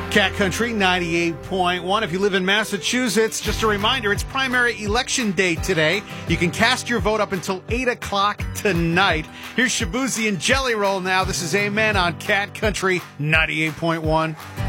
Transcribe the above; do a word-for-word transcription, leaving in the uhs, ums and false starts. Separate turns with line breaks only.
Cat Country ninety-eight point one. If you live in Massachusetts, just a reminder, it's primary election day today. You can cast your vote up until eight o'clock tonight. Here's Shabuzi and Jelly Roll now. This is Amen on Cat Country ninety-eight point one.